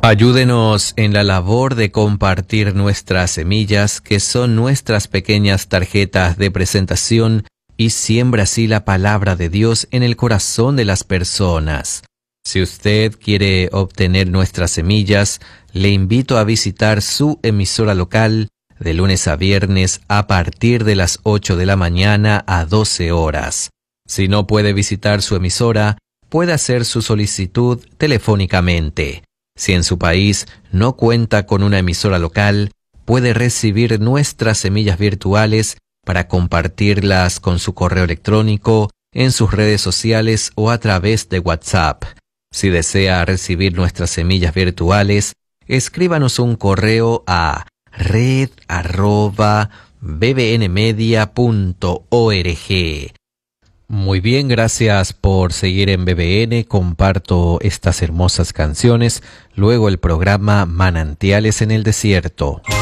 Ayúdenos en la labor de compartir nuestras semillas, que son nuestras pequeñas tarjetas de presentación, y siembra así la palabra de Dios en el corazón de las personas. Si usted quiere obtener nuestras semillas, le invito a visitar su emisora local de lunes a viernes a partir de las 8 de la mañana a 12 horas. Si no puede visitar su emisora, puede hacer su solicitud telefónicamente. Si en su país no cuenta con una emisora local, puede recibir nuestras semillas virtuales para compartirlas con su correo electrónico, en sus redes sociales o a través de WhatsApp. Si desea recibir nuestras semillas virtuales, escríbanos un correo a red@bbnmedia.org. Muy bien, gracias por seguir en BBN. Comparto estas hermosas canciones. Luego el programa Manantiales en el Desierto.